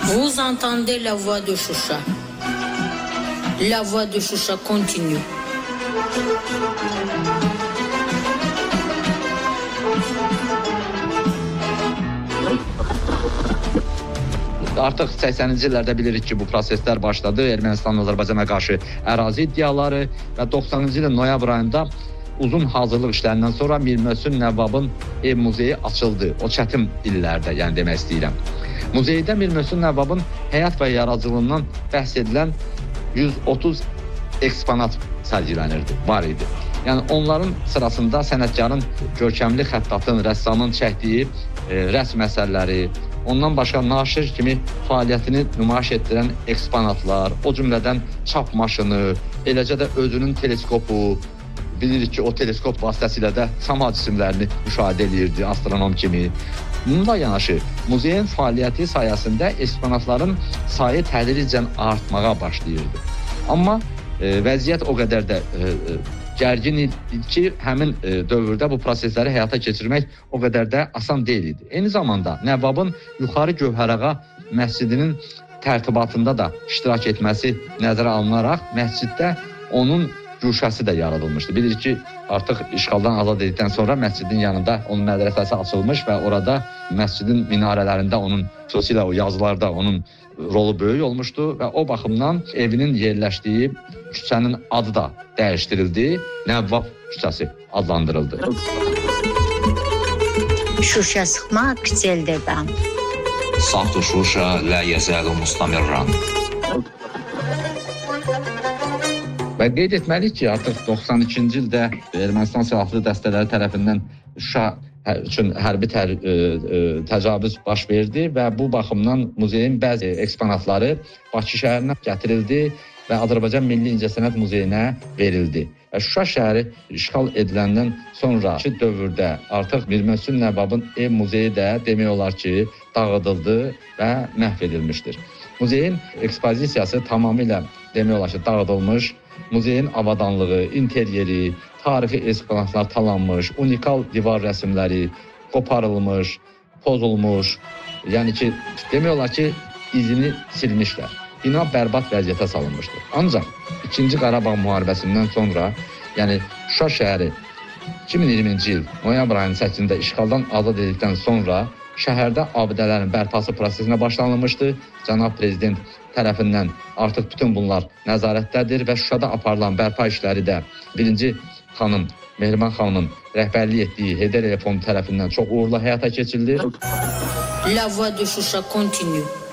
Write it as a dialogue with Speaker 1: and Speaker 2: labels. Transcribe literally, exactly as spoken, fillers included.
Speaker 1: Vous entendez la voix de Choucha. La voix de Choucha continue.
Speaker 2: Artıq səksəninci illərdə bilirik ki, bu proseslər başladı. Ermənistanın Azərbaycana qarşı ərazi iddiaları və doxsanıncı ilin noyabr ayında uzun hazırlıq işlərindən sonra Mir Mövsüm Nəvvabın ev muzeyi açıldı. O çətin illərdə, yəni demək istəyirəm. Muzeydə Mir Mövsüm Nəvvabın həyat və yaradıcılığından bəhs edilən yüz otuz eksponat sərgilənirdi, var idi. Yəni onların sırasında sənətkarın görkəmli xəttatın, rəssamın çəkdiyi e, rəsm əsərləri, ondan başqa naşir kimi fəaliyyətini nümayiş etdirən eksponatlar, o cümlədən çap maşını, eləcə də özünün teleskopu, bilirik ki, o teleskop vasitəsilə də səma cisimlərini müşahidə edirdi, astronom kimi. Bununla yanaşı, muzeyin fəaliyyəti sayəsində eksponatların sayı tədricən artmağa başlayırdı. Amma e, vəziyyət o qədər də e, gərgin idi ki, həmin e, dövrdə bu prosesləri həyata keçirmək o qədər də asan deyil idi. Eyni zamanda Nəvvabın Yuxarı Gövhərağa məscidinin tərtibatında da iştirak etməsi nəzərə alınaraq məsciddə onun güşəsi də yaradılmışdı. Bilirik ki, artıq işğaldan azad edildikdən sonra məscidin yanında onun mədrəsəsi açılmış və orada məscidin minarələrində onun, xüsusilə o yazılarda onun rolu böyük olmuşdu və o baxımdan evinin yerləşdiyi küçənin adı da dəyişdirildi, Nəvvab küçəsi adlandırıldı.
Speaker 3: Şuşa sıxmaq güzeldir.
Speaker 4: صوت شوشة لا يزال مستمرا.
Speaker 2: Və qeyd etməliyik ki, artıq doxsan ikinci ildə Ermənistan silahlı dəstələri tərəfindən Şuşa üçün hərbi tə, ə, ə, təcavüz baş verdi və bu baxımdan muzeyin bəzi eksponatları Bakı şəhərinə gətirildi və Azərbaycan Milli İncəsənət Muzeyinə verildi. Və Şuşa şəhəri işğal ediləndən sonraki dövrdə artıq Mir Mövsüm Nəvvabın ev muzeyi də demək olar ki, dağıdıldı və məhv edilmişdir. Muzeyin ekspozisiyası tamamilə demək olar ki, dağıdılmış. Muzeyin avadanlığı, interyeri, tarixi eksponatlar talanmış, unikal divar rəsmləri qoparılmış, pozulmuş. Yəni ki, demək olar ki, izini silmişlər. Bina bərbad vəziyyətə salınmışdır. Ancaq ikinci Qarabağ müharibəsindən sonra, yəni Şuşa şəhəri iki min iyirminci il noyabr ayının səkkizində işğaldan azad edildikdən sonra şəhərdə abidələrin bərpası prosesinə başlanılmışdı. Cənab Prezident tərəfindən artıq bütün bunlar nəzarətdədir və Şuşada aparılan bərpa işləri də birinci xanım Mehriban xanımın rəhbərlik etdiyi Heydər Əliyev Fondu tərəfindən çox uğurlu həyata keçirilir.
Speaker 1: La voix de Choucha continue.